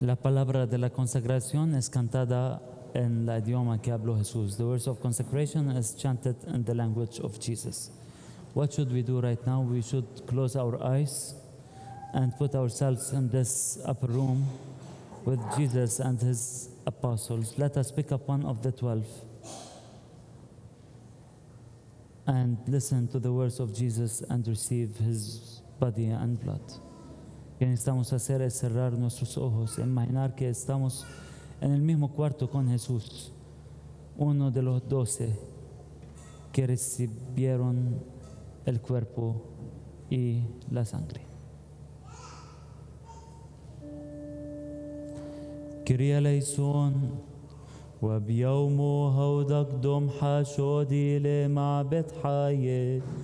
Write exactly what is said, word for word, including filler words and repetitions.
La palabra de la consagración es cantada en la idioma que habló Jesús. The words of consecration is chanted in the language of Jesus. What should we do right now? We should close our eyes and put ourselves in this upper room with Jesus and his apostles. Let us pick up one of the twelve and listen to the words of Jesus and receive his body and blood. Que necesitamos hacer es cerrar nuestros ojos, imaginar que estamos en el mismo cuarto con Jesús, uno de los doce que recibieron el cuerpo y la sangre. كريا ليسون وبيومه هودك دم حاشودي لمعبد حايه